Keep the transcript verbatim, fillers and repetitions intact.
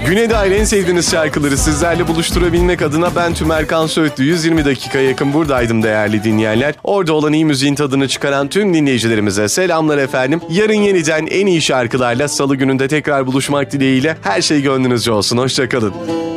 Güne dair en sevdiğiniz şarkıları sizlerle buluşturabilmek adına ben Tümer Kan Söğütlü yüz yirmi dakikaya yakın buradaydım değerli dinleyenler. Orada olan iyi müziğin tadını çıkaran tüm dinleyicilerimize selamlar efendim. Yarın yeniden en iyi şarkılarla Salı gününde tekrar buluşmak dileğiyle her şey gönlünüzce olsun. Hoşçakalın.